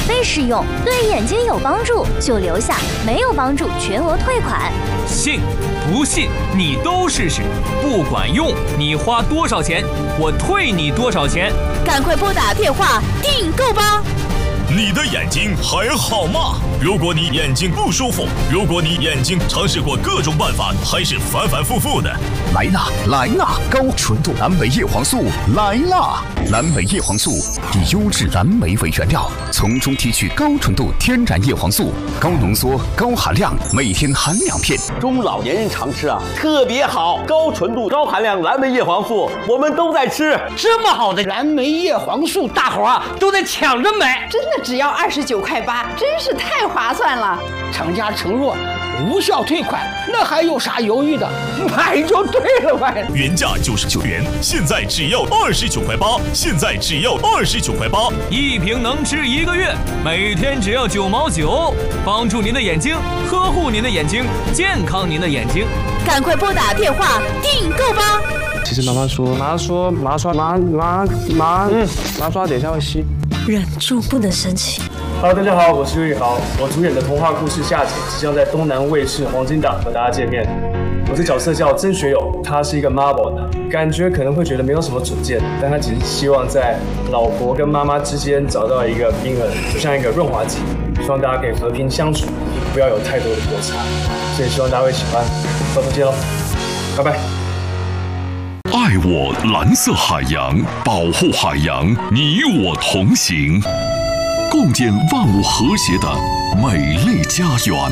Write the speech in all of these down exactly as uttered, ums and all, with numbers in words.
费试用，对眼睛有帮助就留下，没有帮助全额退款。 信不信你都试试，不管用你花多少钱，我退你多少钱。 赶快拨打电话订购吧。 你的眼睛还好吗？如果你眼睛不舒服，如果你眼睛尝试过各种办法，还是反反复复的， 来啦来啦！高纯度蓝莓叶黄素来啦！蓝莓叶黄素以优质蓝莓为原料，从中提取高纯度天然叶黄素，高浓缩、高含量，每天含两片。 中老年人常吃啊，特别好，高纯度、高含量蓝莓叶黄素，我们都在吃。 这么好的蓝莓叶黄素，大伙啊都在抢着买， 真的只要二十九块八，真是太划算了。 厂家承诺无效退款，那还有啥犹豫的？买就对了呗。 原价九十九元，现在只要二十九块八，现在只要二十九块八， 一瓶能吃一个月，每天只要九毛九，帮助您的眼睛，呵护您的眼睛，健康您的眼睛。 赶快拨打电话订购吧。 其实妈妈说，妈说麻刷麻麻麻，嗯，麻刷等一下会吸。 忍住不能生气。 Hello， 大家好，我是玉豪，我主演的童话故事《夏姐》即将在东南卫视黄金档和大家见面。我的角色叫曾学友，他是一个妈宝男，感觉可能会觉得没有什么主见，但他只是希望在老婆跟妈妈之间找到一个平衡，就像一个润滑剂，希望大家可以和平相处，不要有太多的摩擦。所以希望大家会喜欢，到时候见喽，拜拜。 爱我蓝色海洋，保护海洋，你我同行，共建万物和谐的美丽家园。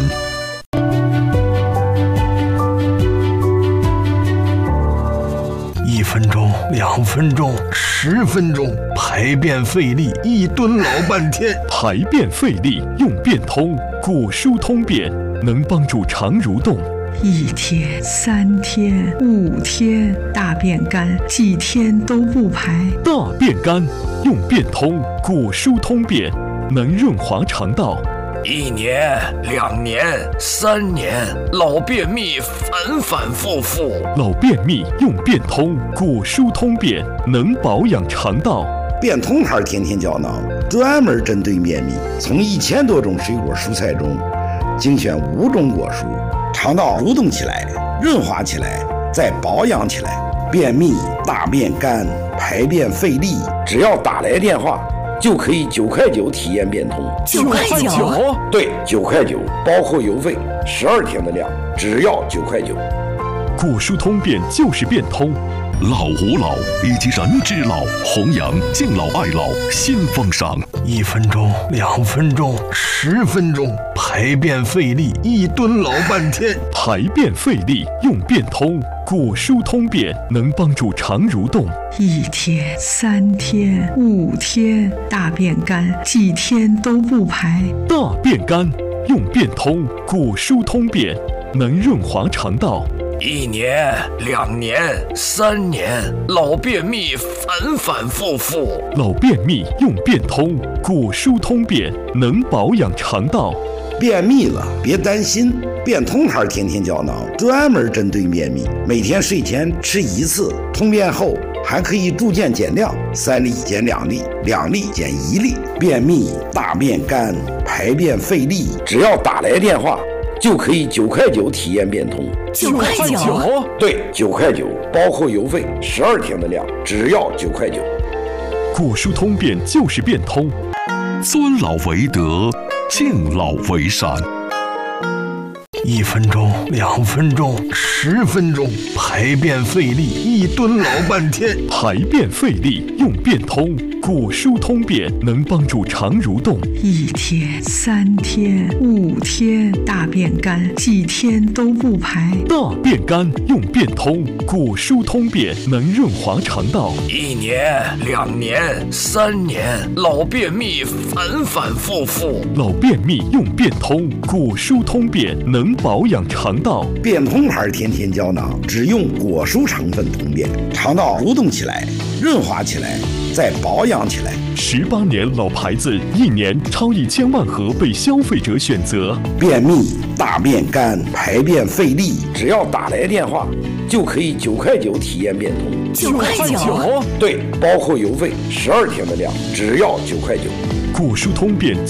一分钟，两分钟，十分钟，排便费力，一蹲老半天。 排便费力用便通，果蔬通便，能帮助肠蠕动。 一天、三天、五天，大便干，几天都不排。 大便干用便通，果蔬通便，能润滑肠道。 一年、两年、三年，老便秘反反复复。 老便秘用便通，果蔬通便，能保养肠道。 便通牌天天胶囊专门针对便秘，从一千多种水果蔬菜中精选五种果蔬，肠道蠕动起来，润滑起来，再保养起来。便秘、大便干、排便费力，只要打来电话就可以九块九体验便通。 九块九？ 对，九块九，包括邮费，十二天的量，只要九块九。 果蔬通便就是便通。 老吾老以及人之老，弘扬敬老爱老新风尚。 一分钟，两分钟，十分钟，排便费力，一蹲老半天。 排便费力用便通，果蔬通便，能帮助肠蠕动。 一天、三天、五天，大便干，几天都不排。 大便干用便通，果蔬通便，能润滑肠道。 一年、两年、三年，老便秘反反复复。 老便秘用便通，果蔬通便，能保养肠道。 便秘了别担心，便通牌天天胶囊专门针对便秘，每天睡前吃一次，通便后还可以逐渐减量，三粒减两粒，两粒减一粒。便秘、大便干、排便费力，只要打来电话就可以九块九体验便通。 九块九？ 对，九块九，包括邮费，十二天的量，只要九块九。 果蔬通便就是便通。 尊老为德，敬老为善。 一分钟，两分钟，十分钟，排便费力，一蹲老半天。 排便费力用便通，果蔬通便，能帮助肠蠕动。 一天、三天、五天，大便干，几天都不排。 大便干用便通，果蔬通便，能润滑肠道。 一年、两年、三年，老便秘反反复复。 老便秘用便通，果蔬通便，能保养肠道。 便通牌天天胶囊只用果蔬成分通便，肠道蠕动起来，润滑起来，再保养起来。 十八年老牌子，一年超一千万盒被消费者选择。 便秘、大便干、排便费力，只要打来电话就可以九块九体验便通。 九块九？ 对，包括邮费，十二天的量，只要九块九。 果蔬通便